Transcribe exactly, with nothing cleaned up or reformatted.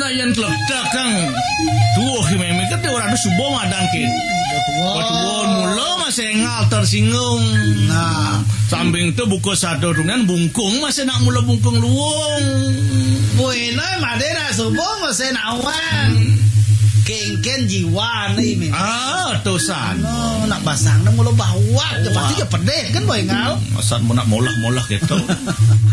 yen kledak Kang. Duh meme kete ora subuh madan ki. Tuwon mula masih ngalter singgung. Nah, samping tu buku satu dengan bungkung masih nak mula bungkung luung. Bueno, madera subuh masih nak awan. Kengken jiwa nih memang. Ah, tusan. No, nak pasang nak mula bawa, pasti je pedih kan boy ngal. Masa mau nak molah-molah gitu.